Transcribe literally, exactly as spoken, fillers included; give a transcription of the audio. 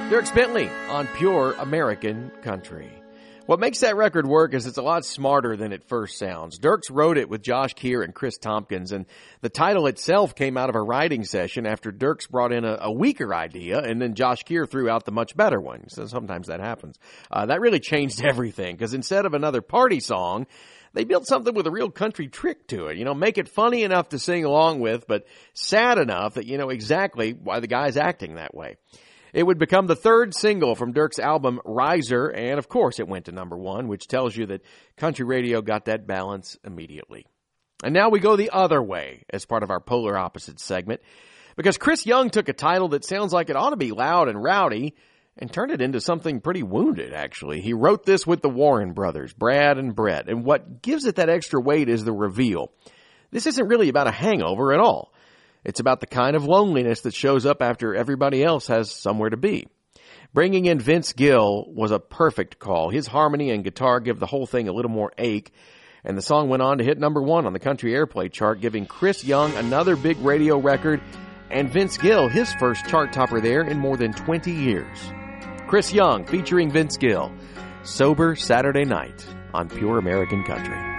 Dierks Bentley on Pure American Country. What makes that record work is it's a lot smarter than it first sounds. Dierks wrote it with Josh Keir and Chris Tompkins, and the title itself came out of a writing session after Dierks brought in a, a weaker idea, and then Josh Keir threw out the much better one. So sometimes that happens. Uh, that really changed everything, because instead of another party song, they built something with a real country trick to it. You know, make it funny enough to sing along with, but sad enough that you know exactly why the guy's acting that way. It would become the third single from Dierks' album Riser, and of course it went to number one, which tells you that country radio got that balance immediately. And now we go the other way as part of our Polar Opposites segment, because Chris Young took a title that sounds like it ought to be loud and rowdy and turned it into something pretty wounded, actually. He wrote this with the Warren brothers, Brad and Brett, and what gives it that extra weight is the reveal. This isn't really about a hangover at all. It's about the kind of loneliness that shows up after everybody else has somewhere to be. Bringing in Vince Gill was a perfect call. His harmony and guitar give the whole thing a little more ache, and the song went on to hit number one on the country airplay chart, giving Chris Young another big radio record, and Vince Gill his first chart topper there in more than twenty years. Chris Young featuring Vince Gill, Sober Saturday Night on Pure American Country.